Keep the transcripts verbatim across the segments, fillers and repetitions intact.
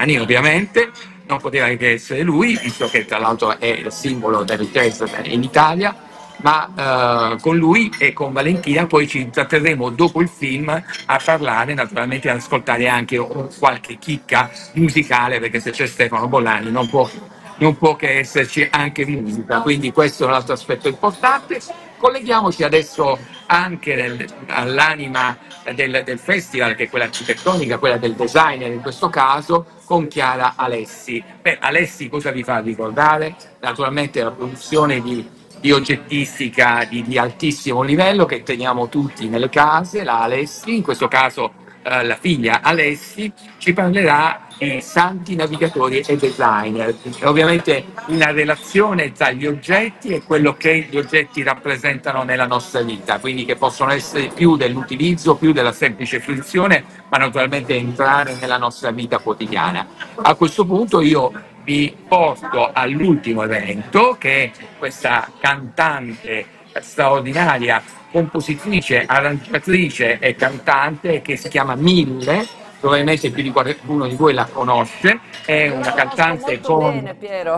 italiani, ovviamente, non poteva che essere lui, visto che tra l'altro è il simbolo del jazz in Italia, ma eh, con lui e con Valentina poi ci intratterremo dopo il film a parlare, naturalmente ad ascoltare anche qualche chicca musicale, perché se c'è Stefano Bollani non può, non può che esserci anche musica, quindi questo è un altro aspetto importante. Colleghiamoci adesso anche nel, all'anima del, del festival, che è quella architettonica, quella del designer in questo caso, con Chiara Alessi. Beh, Alessi cosa vi fa ricordare? Naturalmente la produzione di, di oggettistica di, di altissimo livello che teniamo tutti nelle case. La Alessi, in questo caso eh, la figlia Alessi, ci parlerà di santi navigatori e designer, e ovviamente una relazione tra gli oggetti e quello che gli oggetti rappresentano nella nostra vita, quindi che possono essere più dell'utilizzo, più della semplice fruizione, ma naturalmente entrare nella nostra vita quotidiana. A questo punto io vi porto all'ultimo evento, che è questa cantante straordinaria, compositrice, arrangiatrice e cantante, che si chiama Mille. Probabilmente più di qualcuno di voi la conosce, è una cantante molto con... bene, Piero.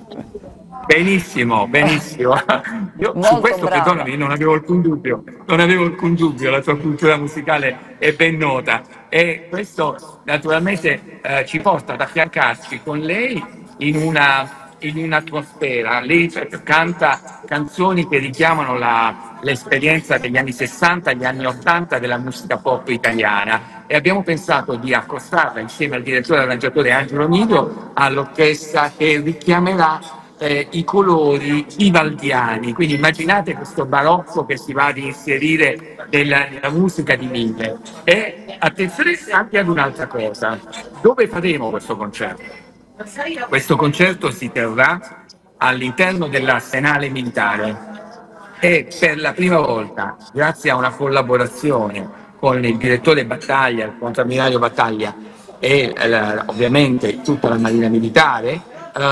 Benissimo, benissimo. Io su Molto questo, brava. perdonami, non avevo alcun dubbio, non avevo alcun dubbio, la tua cultura musicale è ben nota e questo naturalmente eh, ci porta ad affiancarci con lei in una in un'atmosfera. Lei canta canzoni che richiamano la, l'esperienza degli anni sessanta, gli anni ottanta della musica pop italiana, e abbiamo pensato di accostarla insieme al direttore e arrangiatore Angelo Nido all'orchestra che richiamerà eh, i colori vivaldiani. Quindi immaginate questo barocco che si va ad inserire nella, nella musica di Mille. E attenzione anche ad un'altra cosa: dove faremo questo concerto? Questo concerto si terrà all'interno dell'Arsenale Militare e per la prima volta, grazie a una collaborazione con il direttore Battaglia, il contrammiraglio Battaglia e eh, ovviamente tutta la Marina Militare, eh,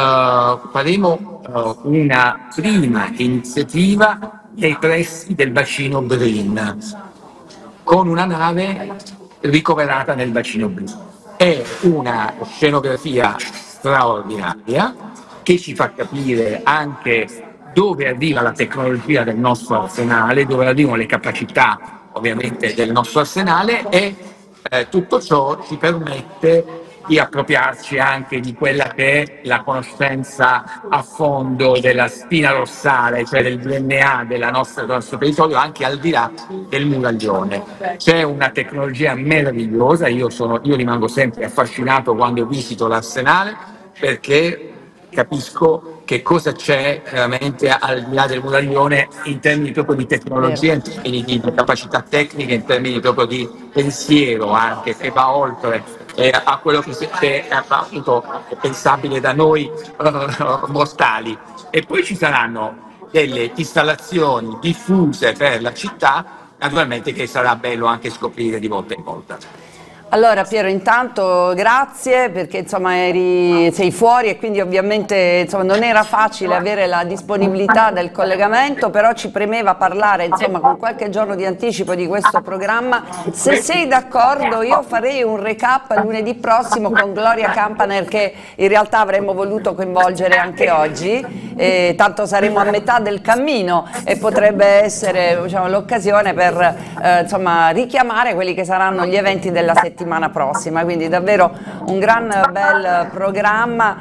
faremo eh, una prima iniziativa nei pressi del bacino Brin, con una nave ricoverata nel bacino blu. È una scenografia straordinaria che ci fa capire anche dove arriva la tecnologia del nostro arsenale, dove arrivano le capacità ovviamente del nostro arsenale, e eh, tutto ciò ci permette di appropriarci anche di quella che è la conoscenza a fondo della spina dorsale, cioè del D N A della nostra, del nostro territorio, anche al di là del muraglione. C'è una tecnologia meravigliosa, io, sono, io rimango sempre affascinato quando visito l'Arsenale, perché capisco che cosa c'è veramente al di là del muraglione in termini proprio di tecnologia, in termini di capacità tecniche, in termini proprio di pensiero anche, che va oltre eh, a quello che, che è, appunto, è pensabile da noi uh, mortali. E poi ci saranno delle installazioni diffuse per la città, naturalmente, che sarà bello anche scoprire di volta in volta. Allora Piero, intanto grazie, perché insomma eri, sei fuori e quindi ovviamente insomma, non era facile avere la disponibilità del collegamento, però ci premeva parlare insomma con qualche giorno di anticipo di questo programma. Se sei d'accordo io farei un recap lunedì prossimo con Gloria Campaner, che in realtà avremmo voluto coinvolgere anche oggi, e tanto saremo a metà del cammino e potrebbe essere, diciamo, l'occasione per eh, insomma, richiamare quelli che saranno gli eventi della settimana settimana prossima, quindi davvero un gran bel programma,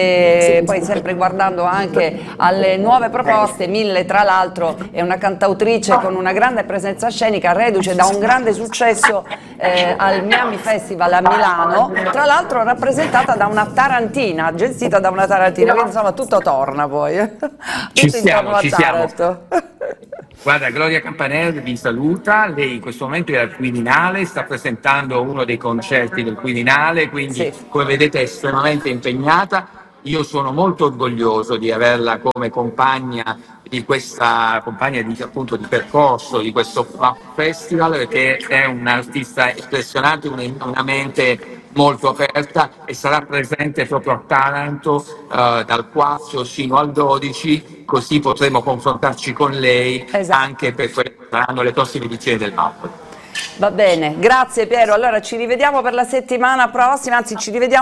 e poi sempre guardando anche alle nuove proposte. Mille tra l'altro è una cantautrice con una grande presenza scenica, reduce da un grande successo eh, al Miami Festival a Milano, tra l'altro rappresentata da una tarantina, gestita da una tarantina, quindi insomma tutto torna poi, ci tutto siamo, intorno a ci Taranto. siamo. Guarda, Gloria Campaner vi saluta, lei in questo momento è al Quirinale, sta presentando uno dei concerti del Quirinale, quindi sì, come vedete è estremamente impegnata. Io sono molto orgoglioso di averla come compagna di questa compagna di, appunto, di percorso di questo festival, perché è un'artista impressionante, una mente molto aperta, e sarà presente proprio a Taranto eh, dal quattro fino al dodici, così potremo confrontarci con lei, esatto, anche per quelle che saranno le prossime edizioni del M A P. Va bene, grazie Piero, allora ci rivediamo per la settimana prossima, anzi ci rivediamo